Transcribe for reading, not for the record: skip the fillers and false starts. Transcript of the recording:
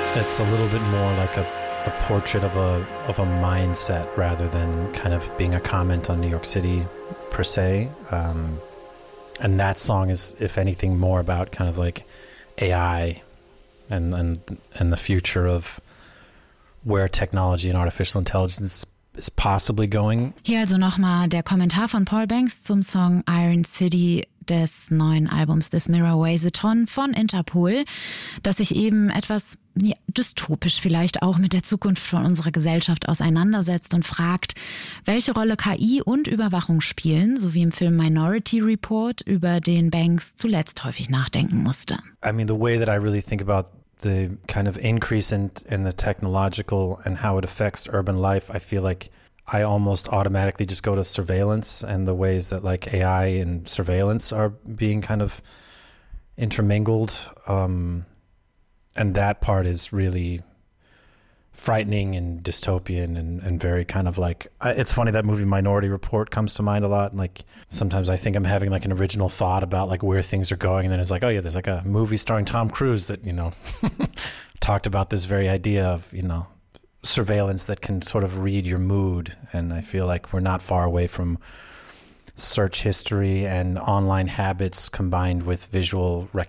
It's a little bit more like a portrait of a mindset rather than kind of being a comment on New York City per se. And that song is, if anything, more about kind of like AI and the future of where technology and artificial intelligence is possibly going. Hier also nochmal der Kommentar von Paul Banks zum Song Iron City des neuen Albums This Mirror Weighs a Ton von Interpol, das sich eben etwas dystopisch vielleicht auch mit der Zukunft von unserer Gesellschaft auseinandersetzt und fragt, welche Rolle KI und Überwachung spielen, so wie im Film Minority Report, über den Banks zuletzt häufig nachdenken musste. I mean, the way that I really think about the kind of increase in the technological and how it affects urban life, I feel like I almost automatically just go to surveillance and the ways that like AI and surveillance are being kind of intermingled. And that part is really frightening and dystopian and very kind of like, it's funny, that movie Minority Report comes to mind a lot. And like sometimes I think I'm having like an original thought about like where things are going. And then it's like, oh yeah, there's like a movie starring Tom Cruise that, you know, talked about this very idea of, you know, surveillance that can sort of read your mood. And I feel like we're not far away from search history and online habits combined with visual recognition